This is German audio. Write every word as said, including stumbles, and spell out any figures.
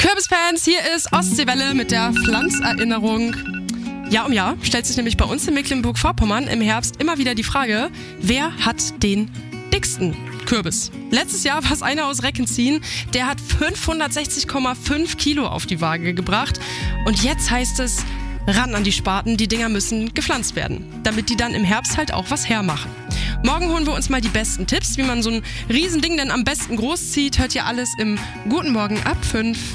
Kürbisfans, hier ist Ostseewelle mit der Pflanzerinnerung. Jahr um Jahr stellt sich nämlich bei uns in Mecklenburg-Vorpommern im Herbst immer wieder die Frage, wer hat den dicksten Kürbis? Letztes Jahr war es einer aus Reckenzien, der hat fünfhundertsechzig Komma fünf Kilo auf die Waage gebracht. Und jetzt heißt es, ran an die Spaten, die Dinger müssen gepflanzt werden, damit die dann im Herbst halt auch was hermachen. Morgen holen wir uns mal die besten Tipps, wie man so ein Riesending denn am besten großzieht. Hört ihr alles im Guten Morgen ab fünf.